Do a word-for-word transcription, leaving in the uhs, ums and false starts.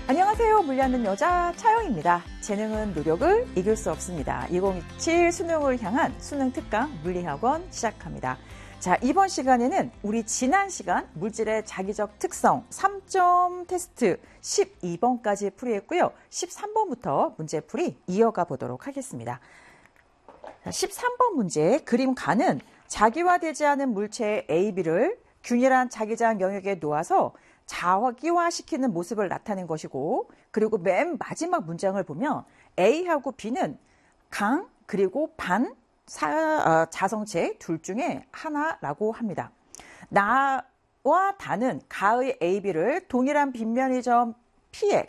안녕하세요. 물리하는 여자 차영입니다. 재능은 노력을 이길 수 없습니다. 이천이십칠 수능을 향한 수능 특강 물리학원 시작합니다. 자, 이번 시간에는 우리 지난 시간 물질의 자기적 특성 삼 점 테스트 십이 번까지 풀이했고요. 십삼 번부터 문제풀이 이어가 보도록 하겠습니다. 십삼 번 문제 그림 가는 자기화되지 않은 물체의 A, B를 균일한 자기장 영역에 놓아서 자기화시키는 모습을 나타낸 것이고, 그리고 맨 마지막 문장을 보면 A하고 B는 강 그리고 반 사, 어, 자성체 둘 중에 하나라고 합니다. 나와 다는 가의 A, B를 동일한 빗면의 점 P에